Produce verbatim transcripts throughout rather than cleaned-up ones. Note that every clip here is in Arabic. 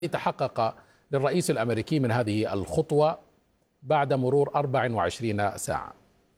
تحقق للرئيس الأمريكي من هذه الخطوة بعد مرور أربع وعشرين ساعة؟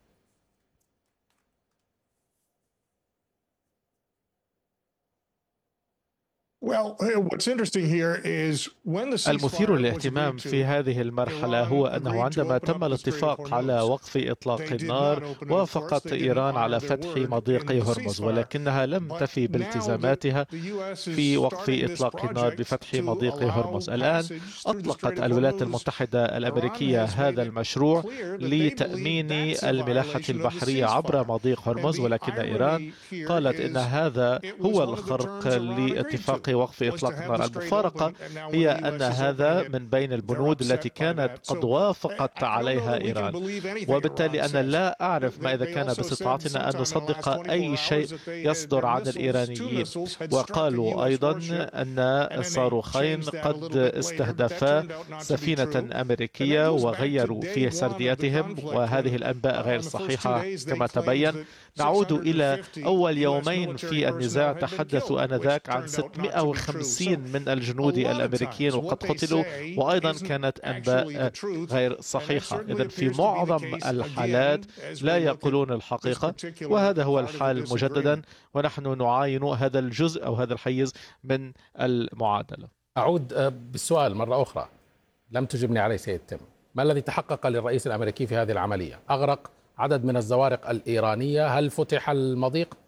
المثير للاهتمام في هذه المرحلة هو أنه عندما تم الاتفاق على وقف إطلاق النار، وافقت إيران على فتح مضيق هرمز، ولكنها لم تفي بالتزاماتها في وقف إطلاق النار بفتح مضيق هرمز. الآن أطلقت الولايات المتحدة الأمريكية هذا المشروع لتأمين الملاحة البحرية عبر مضيق هرمز، ولكن إيران قالت إن هذا هو الخرق لاتفاق وقف إطلاق النار. المفارقة هي أن هذا من بين البنود التي كانت قد وافقت عليها إيران، وبالتالي أنا لا أعرف ما إذا كان باستطاعتنا أن نصدق أي شيء يصدر عن الإيرانيين. وقالوا أيضا أن صاروخين قد استهدفا سفينة أمريكية وغيروا في سردياتهم، وهذه الأنباء غير صحيحة كما تبين. نعود إلى أول يومين في النزاع، تحدثوا آنذاك عن ستمائة وخمسين من الجنود الأمريكيين وقد قتلوا، وأيضا كانت أنباء غير صحيحة. إذن في معظم الحالات لا يقولون الحقيقة، وهذا هو الحال مجددا، ونحن نعاين هذا الجزء أو هذا الحيز من المعادلة. أعود بالسؤال مرة أخرى، لم تجبني عليه سيد تم. ما الذي تحقق للرئيس الأمريكي في هذه العملية؟ أغرق عدد من الزوارق الإيرانية؟ هل فتح المضيق؟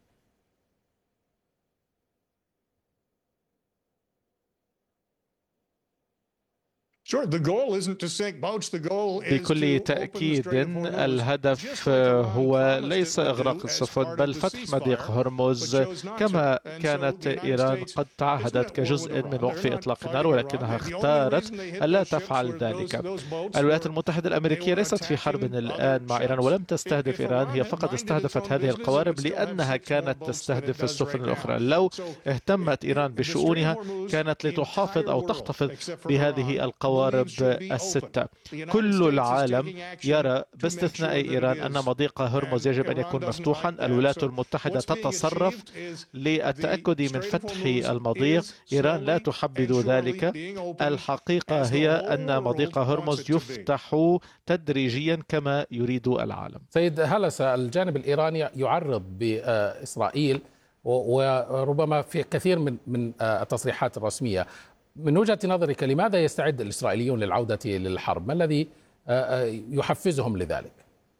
بكل تأكيد الهدف هو ليس إغراق السفن بل فتح مضيق هرمز، كما كانت إيران قد تعهدت كجزء من وقف إطلاق النار، ولكنها اختارت ألا تفعل ذلك. الولايات المتحدة الأمريكية ليست في حرب الآن مع إيران ولم تستهدف إيران، هي فقط استهدفت هذه القوارب لأنها كانت تستهدف السفن الأخرى. لو اهتمت إيران بشؤونها كانت لتحافظ أو تحتفظ بهذه القوارب الستة. كل العالم يرى باستثناء إيران أن مضيق هرمز يجب أن يكون مفتوحا. الولايات المتحدة تتصرف للتأكد من فتح المضيق، إيران لا تحبذ ذلك. الحقيقة هي أن مضيق هرمز يفتح تدريجيا كما يريد العالم. سيد هلس، الجانب الإيراني يعرض بإسرائيل وربما في كثير من من التصريحات الرسمية. من وجهة نظرك لماذا يستعد الإسرائيليون للعودة للحرب؟ ما الذي يحفزهم لذلك؟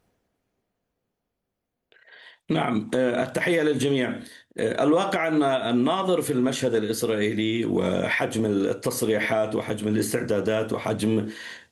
نعم، التحية للجميع. الواقع أن الناظر في المشهد الإسرائيلي وحجم التصريحات وحجم الاستعدادات وحجم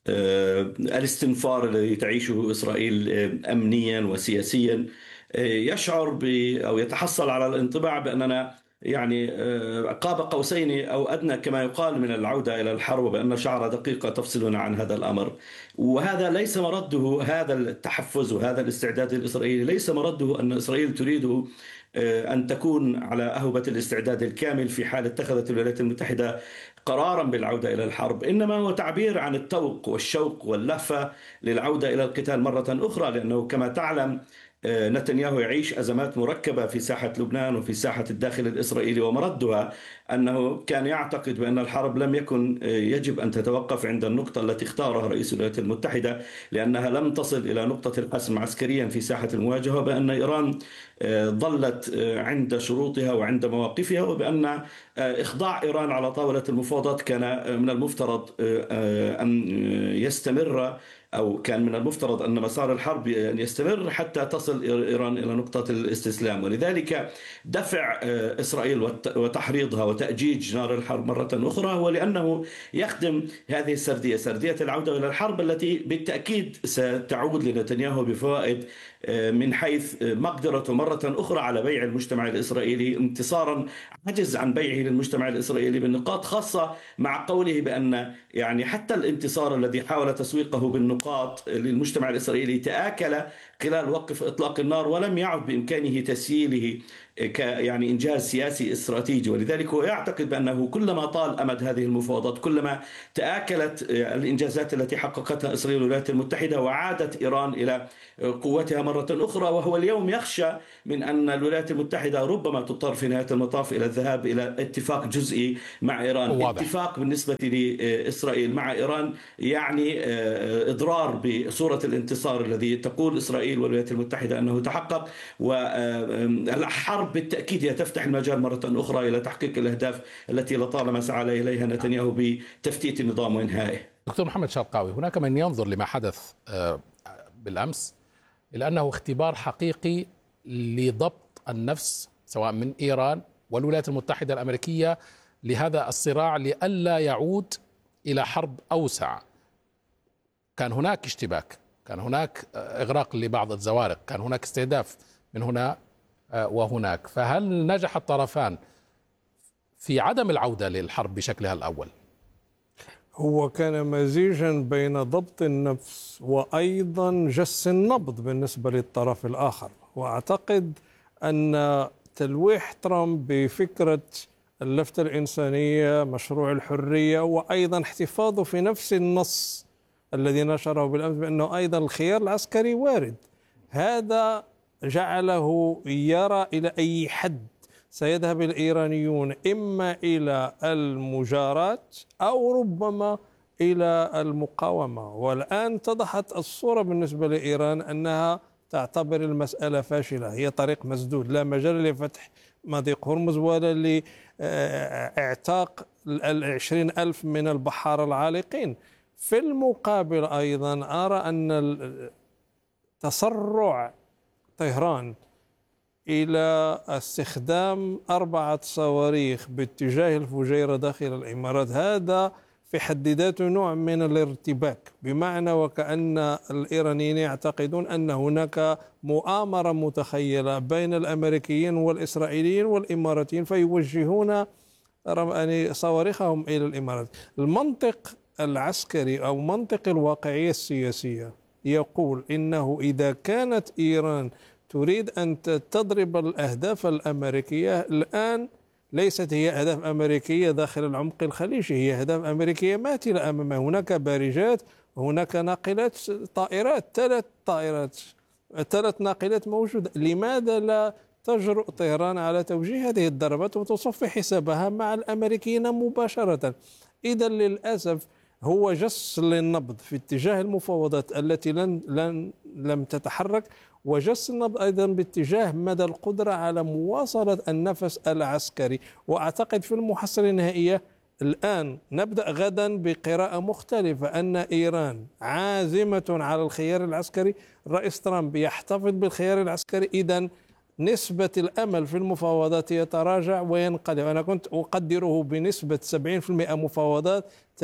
الاستنفار الذي تعيشه إسرائيل أمنيا وسياسيا يشعر ب أو يتحصل على الانطباع بأننا يعني قاب قوسين أو أدنى كما يقال من العودة إلى الحرب، وبأن شعرة دقيقة تفصلنا عن هذا الأمر. وهذا ليس مرده، هذا التحفز وهذا الاستعداد الإسرائيلي ليس مرده أن إسرائيل تريد أن تكون على أهبة الاستعداد الكامل في حال اتخذت الولايات المتحدة قرارا بالعودة إلى الحرب، إنما هو تعبير عن التوق والشوق واللهفة للعودة إلى القتال مرة أخرى. لأنه كما تعلم نتنياهو يعيش أزمات مركبة في ساحة لبنان وفي ساحة الداخل الإسرائيلي، ومردها أنه كان يعتقد بأن الحرب لم يكن يجب أن تتوقف عند النقطة التي اختارها رئيس الولايات المتحدة، لأنها لم تصل إلى نقطة الحسم عسكريا في ساحة المواجهة، بأن إيران ظلت عند شروطها وعند مواقفها، وبأن إخضاع إيران على طاولة المفاوضات كان من المفترض أن يستمر، أو كان من المفترض أن مسار الحرب يستمر حتى تصل إيران إلى نقطة الاستسلام. ولذلك دفع إسرائيل وتحريضها وتأجيج نار الحرب مرة أخرى هو لأنه يخدم هذه السردية، سردية العودة إلى الحرب التي بالتأكيد ستعود لنتنياهو بفوائد من حيث مقدرته مرة أخرى على بيع المجتمع الإسرائيلي، انتصارا عجز عن بيعه للمجتمع الإسرائيلي بالنقاط، خاصة مع قوله بأن يعني حتى الانتصار الذي حاول تسويقه بالنقاط للمجتمع الإسرائيلي تآكل خلال وقف إطلاق النار، ولم يعد بإمكانه تسييله ك يعني إنجاز سياسي استراتيجي. ولذلك هو يعتقد بأنه كلما طال أمد هذه المفاوضات كلما تآكلت الإنجازات التي حققتها إسرائيل والولايات المتحدة، وعادت إيران إلى قوتها مرة أخرى، وهو اليوم يخشى من أن الولايات المتحدة ربما تضطر في نهاية المطاف إلى الذهاب إلى اتفاق جزئي مع إيران. واضح. اتفاق بالنسبة لإسرائيل مع إيران يعني إضرار بصورة الانتصار الذي تقول إسرائيل والولايات المتحدة أنه تحقق، والحرب بالتأكيد هي تفتح المجال مرة أخرى إلى تحقيق الأهداف التي لطالما سعى إليها نتنياهو بتفتيت النظام وإنهائه. دكتور محمد شرقاوي، هناك من ينظر لما حدث بالأمس إلى أنه اختبار حقيقي لضبط النفس سواء من إيران والولايات المتحدة الأمريكية لهذا الصراع لئلا يعود إلى حرب أوسع. كان هناك اشتباك، كان هناك إغراق لبعض الزوارق، كان هناك استهداف من هنا وهناك، فهل نجح الطرفان في عدم العودة للحرب بشكلها الأول؟ هو كان مزيجا بين ضبط النفس وأيضا جس النبض بالنسبة للطرف الآخر، وأعتقد أن تلويح ترامب بفكرة اللفتة الإنسانية، مشروع الحرية، وأيضا احتفاظه في نفس النص الذي نشره بالأمس بأنه أيضا الخيار العسكري وارد، هذا جعله يرى إلى أي حد سيذهب الإيرانيون إما إلى المجاراة أو ربما إلى المقاومة. والآن اتضحت الصورة بالنسبة لإيران أنها تعتبر المسألة فاشلة، هي طريق مسدود، لا مجال لفتح مضيق هرمز ولا لاعتاق العشرين ألف من البحار العالقين. في المقابل أيضا أرى أن تسرع طهران إلى استخدام أربعة صواريخ باتجاه الفجيرة داخل الإمارات هذا في حد ذاته نوع من الارتباك، بمعنى وكأن الإيرانيين يعتقدون أن هناك مؤامرة متخيلة بين الأمريكيين والإسرائيليين والإماراتيين فيوجهون يعني صواريخهم إلى الإمارات. المنطق العسكري أو منطق الواقعية السياسية يقول إنه إذا كانت إيران تريد أن تضرب الأهداف الأمريكية الآن ليست هي أهداف أمريكية داخل العمق الخليجي، هي أهداف أمريكية ماثلة أمامها. هناك بارجات وهناك ناقلات طائرات، ثلاث طائرات ثلاث ناقلات موجودة. لماذا لا تجرؤ طهران على توجيه هذه الضربات وتصفي حسابها مع الأمريكيين مباشرة؟ إذا للأسف هو جس للنبض في اتجاه المفاوضات التي لن لن لم تتحرك، وجس النبض أيضا باتجاه مدى القدرة على مواصلة النفس العسكري. وأعتقد في المحصلة النهائية الآن نبدأ غدا بقراءة مختلفة أن إيران عازمة على الخيار العسكري، الرئيس ترامب يحتفظ بالخيار العسكري، إذن نسبة الأمل في المفاوضات يتراجع وينقلب. أنا كنت أقدره بنسبة سبعين بالمئة مفاوضات،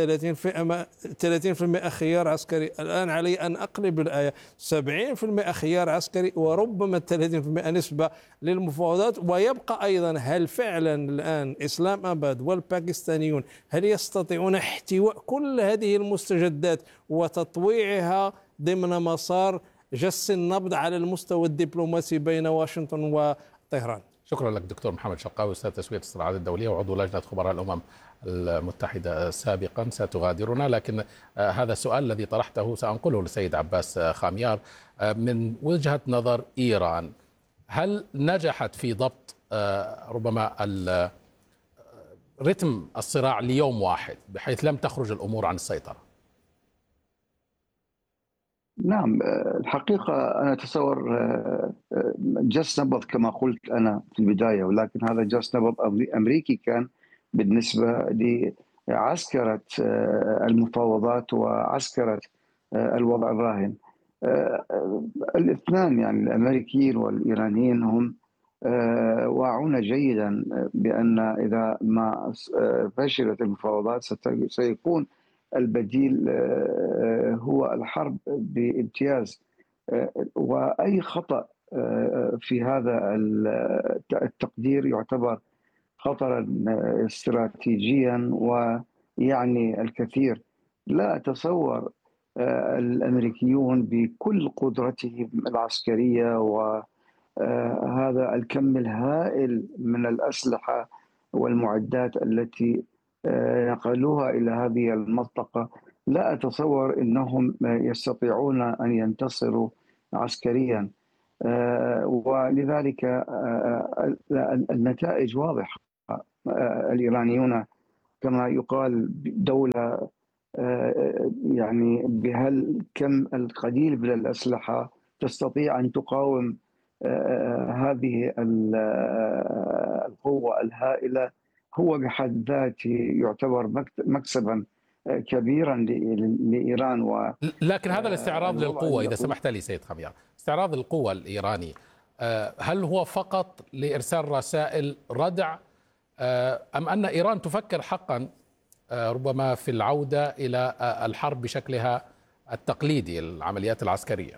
ثلاثين بالمئة خيار عسكري. الآن علي أن أقلب الآية، سبعين بالمئة خيار عسكري وربما ثلاثين بالمئة نسبة للمفاوضات. ويبقى أيضا هل فعلا الآن إسلام أباد والباكستانيون هل يستطيعون احتواء كل هذه المستجدات وتطويعها ضمن مسار جس النبض على المستوى الدبلوماسي بين واشنطن وطهران؟ شكرا لك دكتور محمد شرقاوي، أستاذ تسوية الصراعات الدولية وعضو لجنة خبراء الأمم المتحدة سابقا، ستغادرنا، لكن آه هذا السؤال الذي طرحته سأنقله للسيد عباس آه خاميار. آه من وجهة نظر إيران، هل نجحت في ضبط آه ربما رتم الصراع ليوم واحد بحيث لم تخرج الأمور عن السيطرة؟ نعم، الحقيقة أنا أتصور جس نبض كما قلت أنا في البداية، ولكن هذا جس نبض أمريكي كان بالنسبة لعسكرة المفاوضات وعسكرة الوضع الراهن. الاثنان يعني الأمريكيين والإيرانيين هم واعون جيدا بأن إذا ما فشلت المفاوضات سيكون البديل هو الحرب بامتياز، وأي خطأ في هذا التقدير يعتبر خطرا استراتيجيا ويعني الكثير. لا أتصور الأمريكيون بكل قدرتهم العسكرية وهذا الكم الهائل من الأسلحة والمعدات التي نقلوها إلى هذه المنطقة، لا أتصور أنهم يستطيعون أن ينتصروا عسكريا. ولذلك النتائج واضحة. الإيرانيون كما يقال دولة يعني بهالكم القليل من الأسلحة تستطيع أن تقاوم هذه القوة الهائلة، هو بحد ذاته يعتبر مكسبا كبيرا لإيران. و لكن هذا الاستعراض للقوة، إذا سمحت لي سيد خميار، استعراض القوة الإيراني هل هو فقط لإرسال رسائل ردع، أم أن إيران تفكر حقا ربما في العودة إلى الحرب بشكلها التقليدي، العمليات العسكرية؟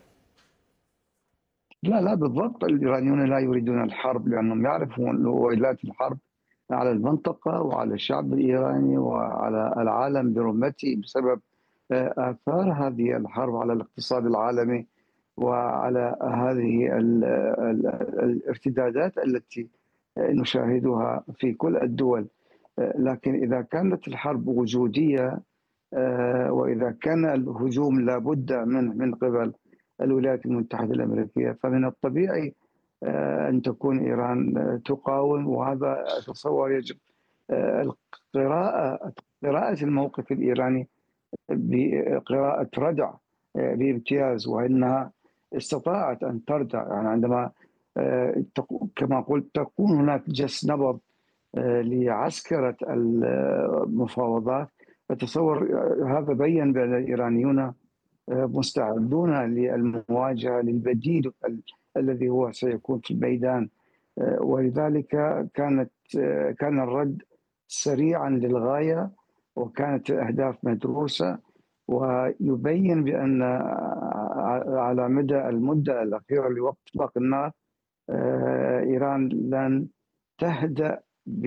لا لا بالضبط، الإيرانيون لا يريدون الحرب لأنهم يعرفون ويلات الحرب على المنطقة وعلى الشعب الإيراني وعلى العالم برمته بسبب آثار هذه الحرب على الاقتصاد العالمي وعلى هذه الارتدادات التي نشاهدها في كل الدول. لكن إذا كانت الحرب وجودية وإذا كان الهجوم لابد من من قبل الولايات المتحدة الأمريكية، فمن الطبيعي أن تكون إيران تقاوم. وهذا أتصور يجب القراءة قراءة الموقف الإيراني بقراءة ردع بامتياز، وإنها استطاعت أن تردع. يعني عندما كما قلت تكون هناك جس نبض لعسكرة المفاوضات، أتصور هذا بين بأن الإيرانيون مستعدون للمواجهة للبديل الذي هو سيكون في الميدان. ولذلك كانت كان الرد سريعا للغاية وكانت الأهداف مدروسة، ويبين بأن على مدى المدة الأخيرة لوقت إطلاق النار إيران لن تهدأ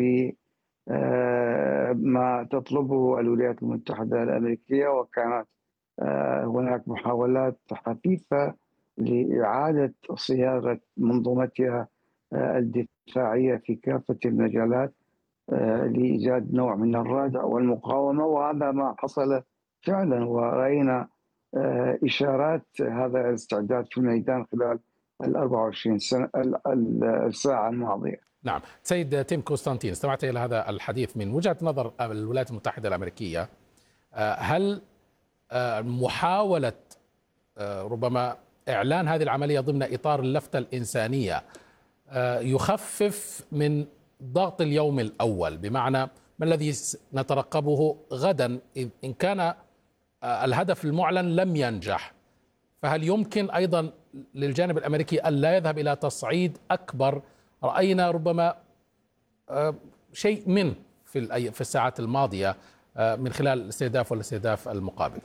بما تطلبه الولايات المتحدة الأمريكية، وكانت هناك محاولات حثيثة لإعادة صياغة منظومتها الدفاعية في كافة المجالات لإيجاد نوع من الردع والمقاومة، وهذا ما حصل فعلا، ورأينا إشارات هذا الاستعداد في الميدان خلال ال أربع وعشرين سنة الساعة الماضية. نعم سيد تيم كونستانتين، استمعت إلى هذا الحديث من وجهة نظر الولايات المتحدة الأمريكية. هل محاولة ربما إعلان هذه العملية ضمن إطار اللفتة الإنسانية يخفف من ضغط اليوم الأول؟ بمعنى ما الذي نترقبه غدا إن كان الهدف المعلن لم ينجح؟ فهل يمكن أيضا للجانب الأمريكي أن لا يذهب إلى تصعيد أكبر؟ رأينا ربما شيء منه في في الساعات الماضية من خلال الاستهداف والاستهداف المقابل.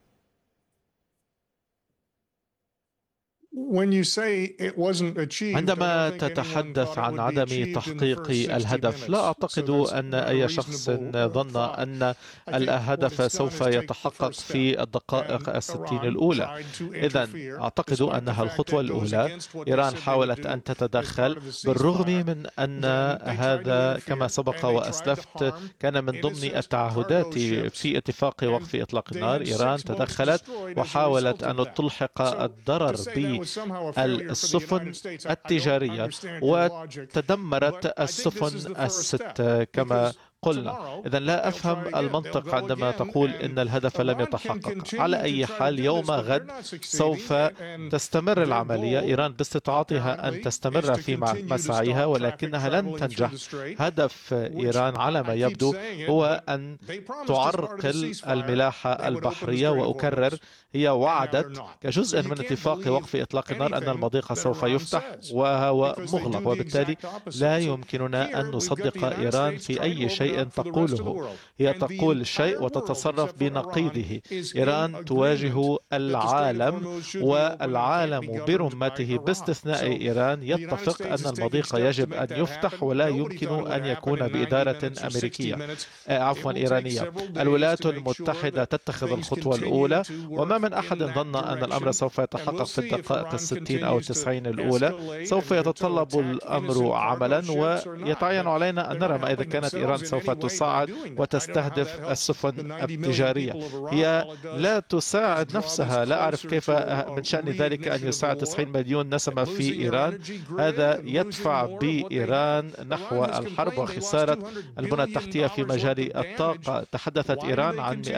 عندما تتحدث عن عدم تحقيق الهدف، لا أعتقد أن أي شخص ظن أن الهدف سوف يتحقق في الدقائق الستين الأولى. إذن أعتقد أنها الخطوة الأولى. إيران حاولت أن تتدخل بالرغم من أن هذا كما سبق وأسلفت كان من ضمن التعهدات في اتفاق وقف إطلاق النار. إيران تدخلت وحاولت أن تلحق الضرر ب السفن التجارية وتدمرت السفن الست كما قلنا. إذن لا أفهم المنطق عندما تقول إن الهدف لم يتحقق. على أي حال يوم غد سوف تستمر العملية. إيران باستطاعتها أن تستمر في مساعيها ولكنها لن تنجح. هدف إيران على ما يبدو هو أن تعرقل الملاحة البحرية، وأكرر هي وعدت كجزء من اتفاق وقف إطلاق النار أن المضيق سوف يفتح وهو مغلق، وبالتالي لا يمكننا أن نصدق إيران في أي شيء تقوله. هي تقول شيء وتتصرف بنقيضه. إيران تواجه العالم، والعالم برمته باستثناء إيران يتفق أن المضيق يجب أن يفتح ولا يمكن أن يكون بإدارة أمريكية عفوا إيرانية. الولايات المتحدة تتخذ الخطوة الأولى، وما من أحد ظن أن الأمر سوف يتحقق في الدقائق الستين أو التسعين الأولى. سوف يتطلب الأمر عملا، ويتعين علينا أن نرى ما إذا كانت إيران سوف سوف تصعد وتستهدف السفن التجارية. هي لا تساعد نفسها، لا أعرف كيف من شأن ذلك أن يساعد تسعين مليون نسمة في إيران. هذا يدفع بإيران نحو الحرب وخسارة البنى التحتية في مجال الطاقة. تحدثت إيران عن